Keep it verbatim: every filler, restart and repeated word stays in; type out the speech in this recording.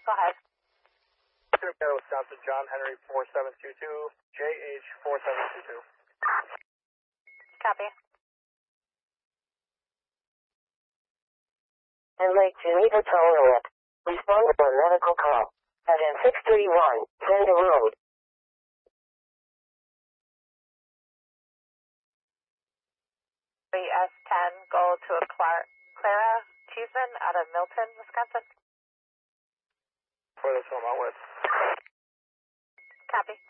go ahead. Wisconsin, John Henry four seven two two, J H four seven two two. Copy. And Lake Geneva Tower. Respond to a medical call. At N six three one, Senda Road. The S ten, go to a Clara, Clara Cheeseman out of Milton, Wisconsin. For this one, I'm with. Copy.